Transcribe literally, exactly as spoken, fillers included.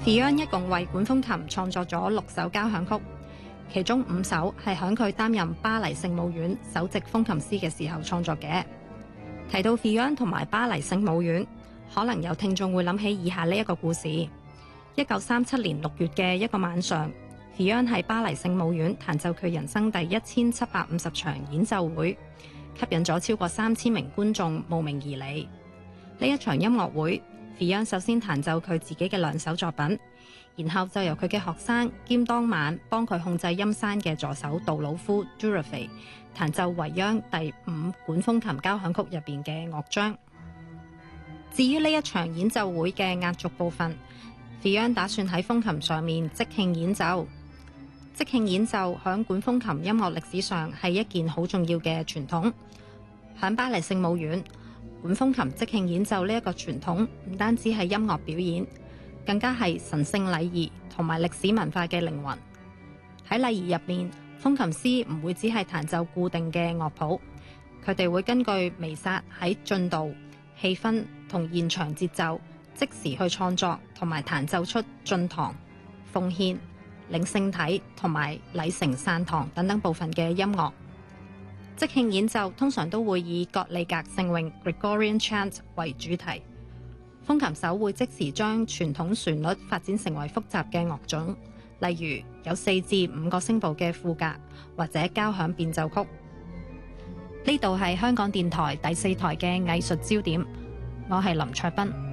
Fiona 一共為管風琴創作咗六首交響曲，其中五首係響佢擔任巴黎聖母院首席風琴師嘅時候創作嘅。提到 Fiona 同埋巴黎聖母院，可能有聽眾會諗起以下呢一個故事：一九三七年六月嘅一個晚上， Fiona 喺巴黎聖母院彈奏佢人生第一千七百五十場演奏會，吸引咗超過三千名觀眾慕名而嚟。呢一場音樂會，Fiona 首先彈奏佢自己嘅兩首作品，然後就由佢嘅學生兼當晚幫佢控制音山嘅助手杜魯夫 Durufay 彈奏維央第五管風琴交響曲入邊嘅樂章。至於呢一場演奏會嘅壓軸部分， Fiona 打算喺風琴上面即興演奏。即興演奏響管風琴音樂歷史上係一件好重要嘅傳統。響巴黎聖母院，管風琴即興演奏呢一個傳統唔單止係音樂表演，更加係神聖禮儀同埋歷史文化嘅靈魂。喺禮儀入面，風琴師唔會只係彈奏固定嘅樂譜，佢哋會根據彌撒喺進度、氣氛同現場節奏，即時去創作同埋彈奏出進堂、奉獻、領聖體同埋禮成散堂等等部分嘅音樂。即興演奏通常都會以葛利格聖詠 Gregorian Chant 為主題，風琴手會即時將傳統旋律發展成為複雜嘅樂種，例如有四至五個聲部嘅賦格或者交響變奏曲。呢度係香港電台第四台嘅藝術焦點，我係林卓斌。